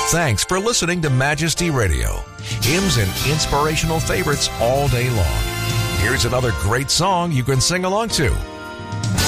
Thanks for listening to Majesty Radio. Hymns and inspirational favorites all day long. Here's another great song you can sing along to